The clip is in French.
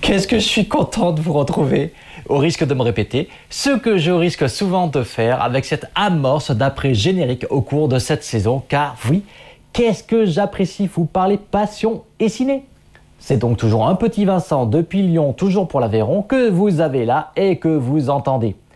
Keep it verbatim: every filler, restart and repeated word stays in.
Qu'est-ce que je suis content de vous retrouver, au risque de me répéter, ce que je risque souvent de faire avec cette amorce d'après-générique au cours de cette saison, car oui, qu'est-ce que j'apprécie vous parler passion et ciné. C'est donc toujours un petit Vincent depuis Lyon, toujours pour l'Aveyron, que vous avez là et que vous entendez.